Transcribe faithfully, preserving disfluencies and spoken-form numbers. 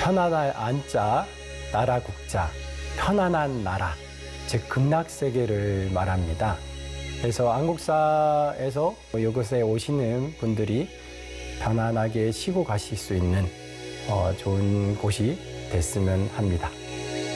편안할 안자, 나라 국자, 편안한 나라, 즉 극락세계를 말합니다. 그래서 안국사에서 이곳에 오시는 분들이 편안하게 쉬고 가실 수 있는 어, 좋은 곳이 됐으면 합니다.